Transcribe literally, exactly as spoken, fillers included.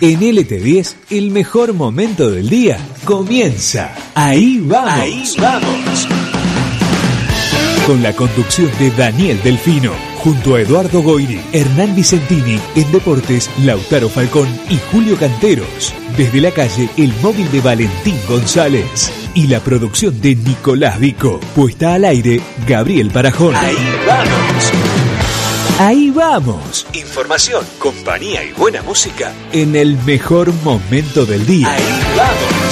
En L T diez, el mejor momento del día comienza. Ahí vamos. Ahí vamos. Con la conducción de Daniel Delfino, junto a Eduardo Goiri, Hernán Vicentini, en Deportes, Lautaro Falcón y Julio Canteros. Desde la calle, el móvil de Valentín González. Y la producción de Nicolás Vico. Puesta al aire, Gabriel Parajón. Ahí vamos. Ahí vamos. Información, compañía y buena música en el mejor momento del día. Ahí vamos.